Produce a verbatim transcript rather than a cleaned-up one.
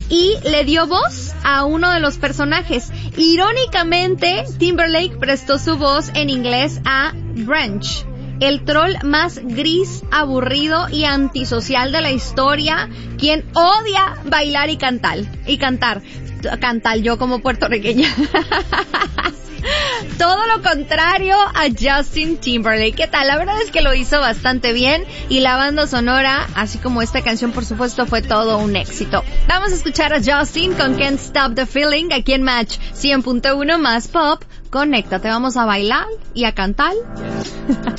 y le dio voz a uno de los personajes. Irónicamente, Timberlake prestó su voz en inglés a Branch, el troll más gris, aburrido y antisocial de la historia, quien odia bailar y cantar. Y cantar. Cantar yo como puertorriqueña. Todo lo contrario a Justin Timberlake. ¿Qué tal? La verdad es que lo hizo bastante bien y la banda sonora, así como esta canción, por supuesto, fue todo un éxito. Vamos a escuchar a Justin con Can't Stop the Feeling aquí en Match cien punto uno más Pop. Conéctate, vamos a bailar y a cantar.